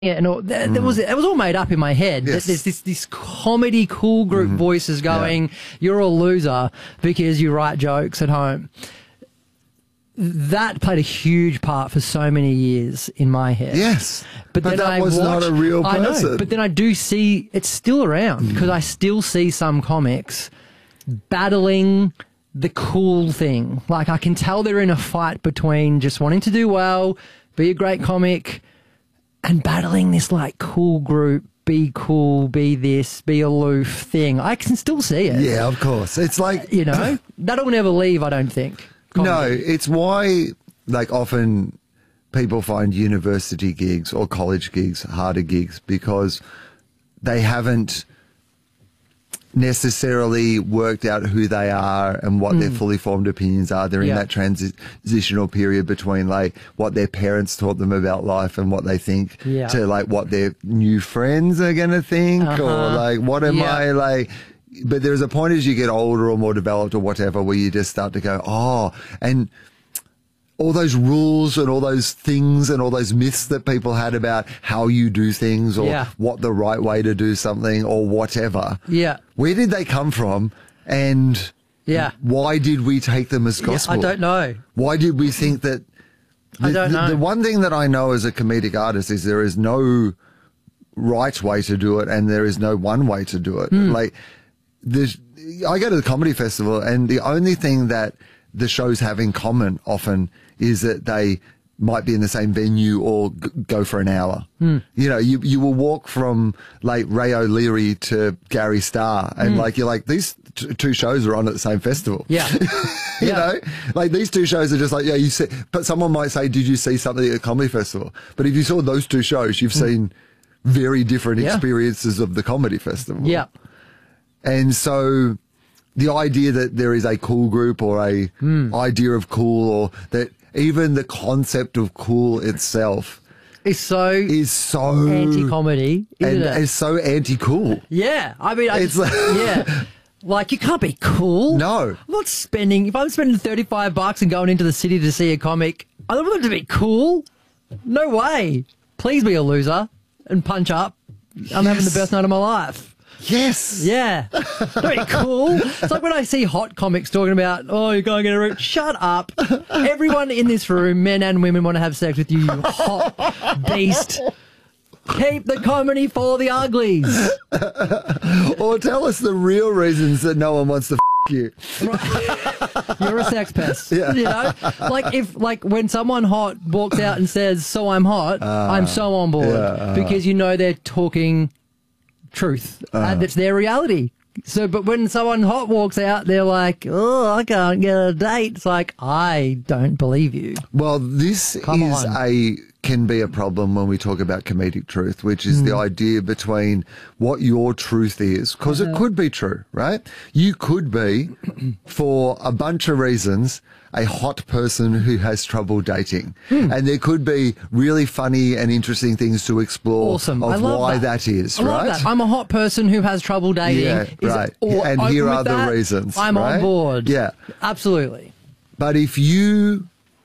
Yeah, and it was all made up in my head. Yes. There's this comedy cool group voices going, "You're a loser because you write jokes at home." That played a huge part for so many years in my head. Yes, but then that was not a real person. I know, but then I do see it's still around because I still see some comics battling the cool thing. Like I can tell they're in a fight between just wanting to do well, be a great comic, and battling this like cool group, be cool, be this, be aloof thing. I can still see it. Yeah, of course. It's like, that'll never leave, I don't think. Comedy. No, it's why like often people find university gigs or college gigs harder gigs because they haven't necessarily worked out who they are and what their fully formed opinions are. They're in that transitional period between like what their parents taught them about life and what they think to like what their new friends are going to think or like what am I like. But there's a point as you get older or more developed or whatever where you just start to go, oh, and all those rules and all those things and all those myths that people had about how you do things or what the right way to do something or whatever. Yeah. Where did they come from? And why did we take them as gospel? I don't know. Why did we think that? I don't know. The one thing that I know as a comedic artist is there is no right way to do it and there is no one way to do it. Like, I go to the comedy festival and the only thing that the shows have in common often is that they might be in the same venue or go for an hour. You know, you will walk from like Ray O'Leary to Gary Starr and like, you're like, these two shows are on at the same festival. Yeah. you know, like these two shows are just like, you see, but someone might say, did you see something at a comedy festival? But if you saw those two shows, you've seen very different experiences of the comedy festival. Yeah. And so the idea that there is a cool group or a idea of cool or that even the concept of cool itself is so anti-comedy, isn't it? It's so anti-cool. Yeah. I mean, like you can't be cool. No. I'm not spending, if I'm spending $35 and going into the city to see a comic, I don't want it to be cool. No way. Please be a loser and punch up. I'm having the best night of my life. Yes. Yeah. Very cool. It's like when I see hot comics talking about, oh, you're going in a room. Shut up. Everyone in this room, men and women, want to have sex with you, you hot beast. Keep the comedy for the uglies. Or tell us the real reasons that no one wants to you. You're a sex pest. Yeah. You know? Like when someone hot walks out and says, so I'm hot, I'm so on board. Because you know they're talking truth and it's their reality. So, but when someone hot walks out, they're like, oh, I can't get a date. It's like, I don't believe you. Well, this can be a problem when we talk about comedic truth, which is the idea between what your truth is, because it could be true, right? You could be, for a bunch of reasons, a hot person who has trouble dating. And there could be really funny and interesting things to explore of why that is, I right? love that. I'm a hot person who has trouble dating. Yeah, right. And here are the reasons. I'm on board. Yeah. Absolutely. But if you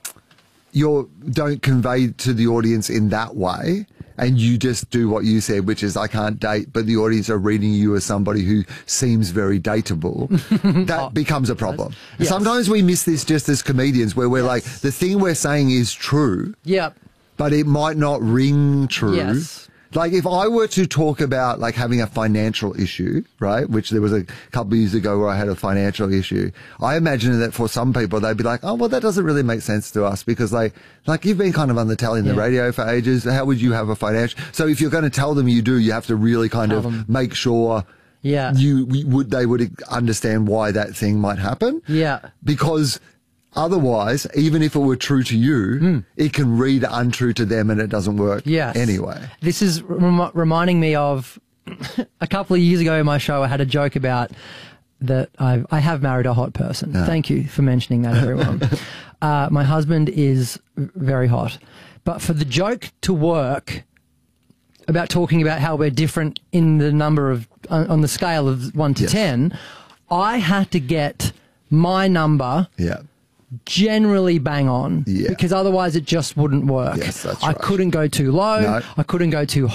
don't convey to the audience in that way, and you just do what you said, which is I can't date, but the audience are reading you as somebody who seems very dateable, that becomes a problem. Yes. Sometimes we miss this just as comedians where we're like, the thing we're saying is true, but it might not ring true. Yes. Like if I were to talk about like having a financial issue, right, which there was a couple of years ago where I had a financial issue, I imagine that for some people they'd be like, oh, well, that doesn't really make sense to us because like you've been kind of on the telly and the radio for ages. How would you have a financial? So if you're going to tell them you do, you have to really kind of make sure they would understand why that thing might happen. Yeah. Because otherwise, even if it were true to you, it can read untrue to them and it doesn't work anyway. This is reminding me of a couple of years ago in my show, I had a joke about that I have married a hot person. Thank you for mentioning that, everyone. My husband is very hot. But for the joke to work about talking about how we're different in the number of, on the scale of 1 to 10, I had to get my number generally bang on, Yeah. because otherwise it just wouldn't work. Yes, that's I right. couldn't go too low. No. I couldn't go too